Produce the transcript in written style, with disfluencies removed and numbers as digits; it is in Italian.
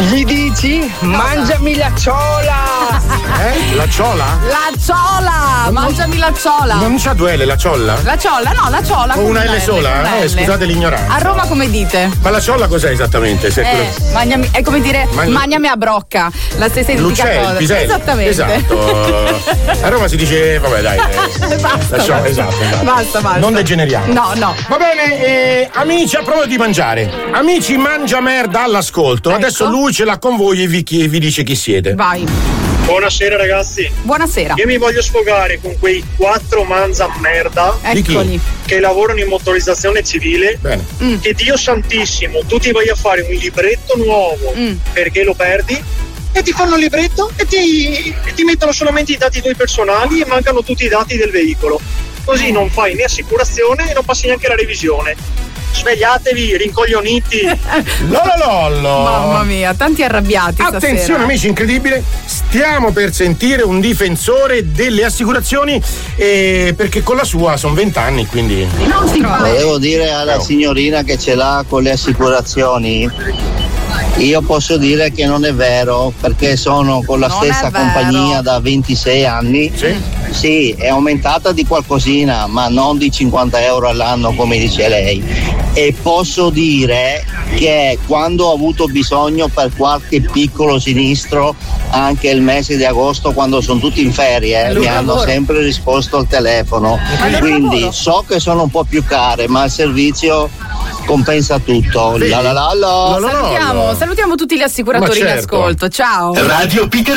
Gli dici? Mangiami la ciola! La ciola? La ciola! Mangiami la ciola! Non c'ha due L, la ciolla? La ciolla, no, la ciolla. O una L sola? Scusate l'ignoranza. A Roma come dite? Ma la ciolla cos'è esattamente? Mangiami, è come dire mangiami a brocca. La stessa identica cosa. Piselli. Esattamente. Esatto. A Roma si dice, vabbè dai. Basta. La ciolla, esatto. Basta. Non degeneriamo. No. Va bene, amici, a prova di mangiare. Amici, mangia merda all'ascolto. Ecco. Adesso lui ce l'ha con voi e vi dice chi siete. Vai. Buonasera ragazzi. Buonasera. Io mi voglio sfogare con quei 4 manza merda Eccoli. che lavorano in motorizzazione civile. Bene. Che Dio santissimo, tu ti vai a fare un libretto nuovo perché lo perdi e ti fanno il libretto e ti mettono solamente i dati tuoi personali e mancano tutti i dati del veicolo. Così non fai né assicurazione e non passi neanche la revisione. Svegliatevi, rincoglioniti. Lololollo. Mamma mia, tanti arrabbiati. Attenzione stasera. amici, incredibile. Stiamo per sentire un difensore delle assicurazioni perché con la sua sono 20 anni, quindi. Non si fa. Devo dire alla signorina che ce l'ha con le assicurazioni, io posso dire che non è vero, perché sono con la stessa compagnia da 26 anni. Sì, è aumentata di qualcosina, ma non di 50 euro all'anno come dice lei. E posso dire che quando ho avuto bisogno per qualche piccolo sinistro, anche il mese di agosto, quando sono tutti in ferie, mi hanno sempre risposto al telefono. Quindi so che sono un po' più care, ma il servizio compensa tutto. Salutiamo tutti gli assicuratori in ascolto. Ciao. Radio Pica